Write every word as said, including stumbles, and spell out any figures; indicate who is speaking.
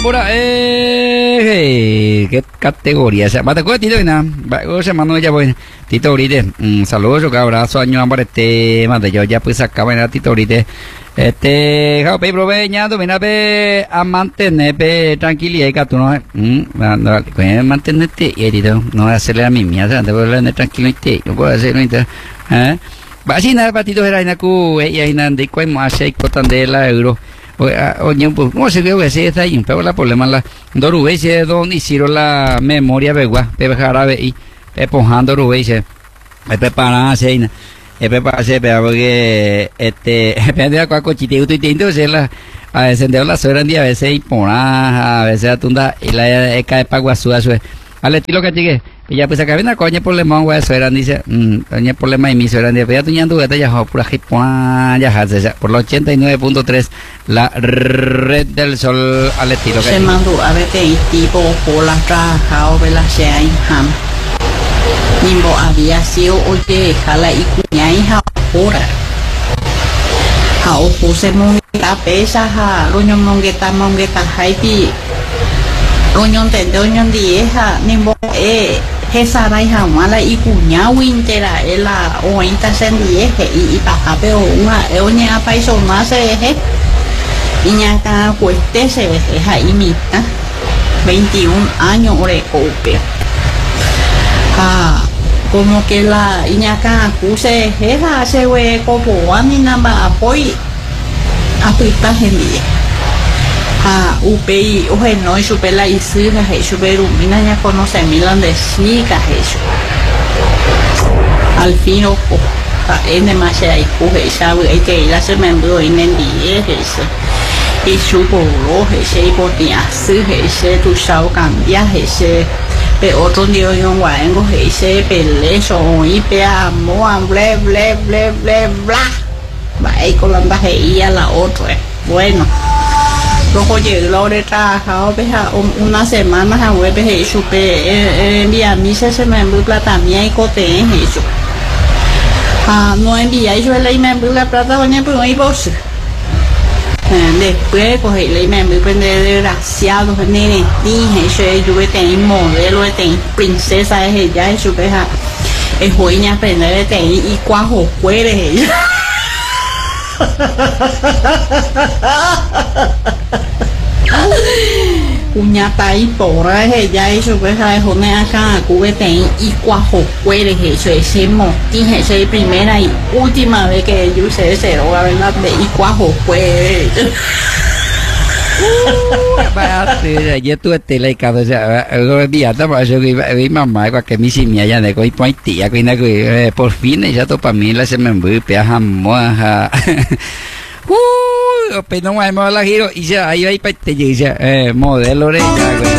Speaker 1: Ahora, eh, qué categoría, o sea, ¿te acuerdas, Tito? O sea, mano, ya voy, Tito, ahorita, um, saludos, un abrazo, año, amor, este, madre, yo ya pues acá, era Tito, ahorita, este, jao, pe, proveñando, mira, pe, a mantener, pe, tranquilidad, y que tú no, um, no, mantenerte, y Tito, no voy a hacerle a mi mía, o sea, te voy a hablar tranquilo, y no puedo hacerlo, ¿eh? Va a ser nada, patito, era en cu, y ahí nada, de cuál más, y cotan de la euro. Oye, pues, ¿cómo se ve que se está ahí? Pero la problema la Dorubé se don hicieron la memoria begua, pepe jarabe y pepojando Dorubé se prepararse ahí, prepararse porque este depende de cuál cochite y tinto se la a encender la suera un día a veces y poná, a veces atunda y la cae para guasú a su al estilo que llegue y ya pues acá viene coña problema güey suera dice coña problema y mi suera dice ya tuñando que ya pura hipona ya hace por los ochenta y nueve punto tres la red del sol al estilo que
Speaker 2: se mandó a ver que tipo por la trabajado de la sea en ham nimbo había sido oye jala y cuña y ahora hao puse mongueta pesa ja roño mongueta mongueta haipi roño tende roño dieja nimbo eh esa raíz mala y cuña wintera ela ointa sendieje y para pero una oña paiso más se y ñaca cueste se deja imita veintiún años ore cope ah como que la iñaca acuse esa se we como a mi namba apoy apita gente ah upei oje no y supela y sirra he superu mina ya conoce milan de chica eso al fin o en demasiado y coge sabe que la se me envió en el día eso y supo roje se podía hacer ese tu sao cambia ese pero otro día yo guango ese peleso y pe amo ble ble ble ble bla va y con la bajilla la otra bueno luego llegó de trabajado una semana a web y supe envía mi se me envió plata mía y cote en eso ah no envía yo le me envió la plata doña pero y vos después cogí le me envió prender desgraciado nene dije yo yo tenía modelo de princesa de ella y supe es joya aprender de y cuajo cueres ella Uñata y porra ella y su peja de jone acá cubete y cuajo cueres eso ese motín ese primera y última vez que yo usé ese droga verdad de y cuajo cueres
Speaker 1: ayer tuve tele y cada sea el día estaba yo vi mamá que mi si mi allá de coi point tía que por fin ya to para mí la se me envió peja moja uh pero no hay más la giro y ya ahí ahí para te ya modelo de